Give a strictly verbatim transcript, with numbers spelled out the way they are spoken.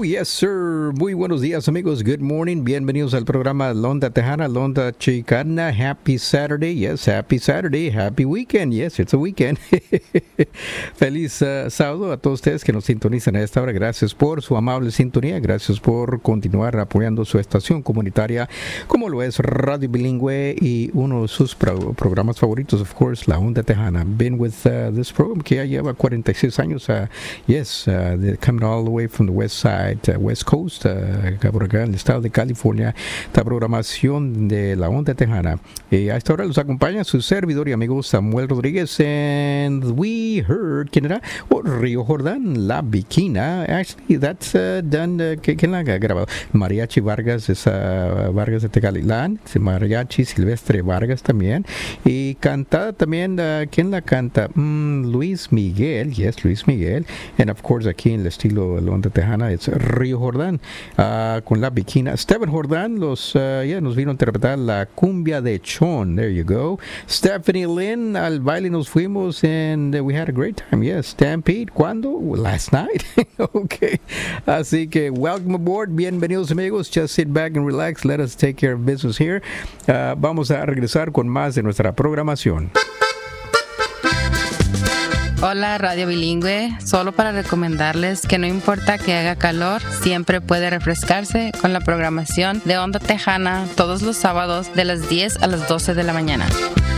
yes, sir. Muy buenos días, amigos. Good morning. Bienvenidos al programa La Onda Tejana, La Onda Chicana. Happy Saturday. Yes, happy Saturday. Happy weekend. Yes, it's a weekend. Feliz uh, sábado a todos ustedes que nos sintonizan a esta hora. Gracias por su amable sintonía. Gracias por continuar apoyando su estación comunitaria, como lo es Radio Bilingüe y uno de sus pro- programas favoritos, of course, La Onda Tejana. Been with uh, this program que ya lleva cuarenta y seis años. Uh, yes, uh, coming all the way from the west side, uh, west coast, uh, por acá en el estado de California, esta programación de La Onda Tejana. Eh, a esta hora los acompaña su servidor y amigo Samuel Rodríguez, and we heard, ¿quién era? Oh, Río Jordán, La Bikina. Actually, that's uh, done, uh, ¿quién la ha grabado? Mariachi Vargas, es uh, Vargas de Tecalitlán, Mariachi Silvestre Vargas también, y cantada también, uh, ¿quién la canta? Mm, Luis Miguel, yes, Luis Miguel, and of course aquí en el estilo de La Onda Tejana es Río Jordán, uh, con La Bikina. Steven Jordán los, uh, yeah, nos vino a interpretar la cumbia de Chon. There you go. Stephanie Lynn, al baile nos fuimos and we had a great time. Yes, Stampede, ¿cuándo? Last night. Okay. Así que welcome aboard. Bienvenidos, amigos. Just sit back and relax. Let us take care of business here. Uh, vamos a regresar con más de nuestra programación. Hola Radio Bilingüe, solo para recomendarles que no importa que haga calor, siempre puede refrescarse con la programación de Onda Tejana todos los sábados de las diez a las doce de la mañana.